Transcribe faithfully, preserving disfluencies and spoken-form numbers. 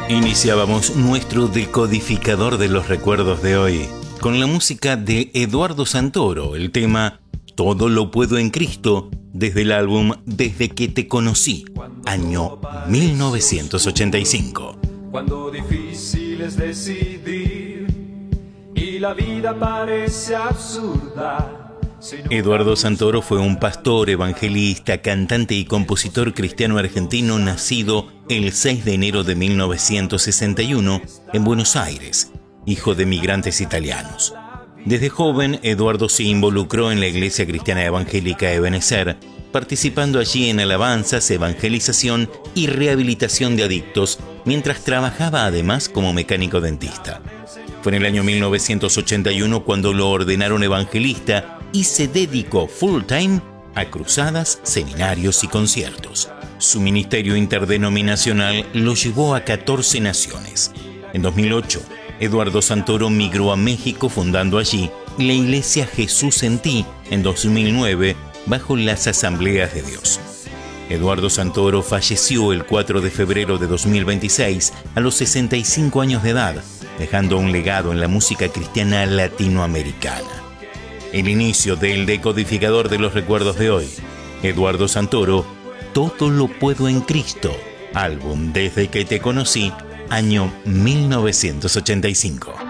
Iniciábamos nuestro decodificador de los recuerdos de hoy con la música de Eduardo Santoro, el tema Todo lo puedo en Cristo, desde el álbum Desde que te conocí, año mil novecientos ochenta y cinco. Cuando difícil es decidir y la vida parece absurda. Eduardo Santoro fue un pastor, evangelista, cantante y compositor cristiano argentino nacido el seis de enero de mil novecientos sesenta y uno en Buenos Aires, hijo de migrantes italianos. Desde joven, Eduardo se involucró en la Iglesia Cristiana Evangélica Ebenezer, participando allí en alabanzas, evangelización y rehabilitación de adictos, mientras trabajaba además como mecánico dentista. Fue en el año mil novecientos ochenta y uno cuando lo ordenaron evangelista y se dedicó full time a cruzadas, seminarios y conciertos. Su ministerio interdenominacional lo llevó a catorce naciones. En dos mil ocho, Eduardo Santoro migró a México, fundando allí la Iglesia Jesús en Ti en dos mil nueve bajo las Asambleas de Dios. Eduardo Santoro falleció el cuatro de febrero de dos mil veintiséis a los sesenta y cinco años de edad, dejando un legado en la música cristiana latinoamericana. El inicio del decodificador de los recuerdos de hoy. Eduardo Santoro, Todo lo puedo en Cristo, álbum Desde que te conocí, año mil novecientos ochenta y cinco.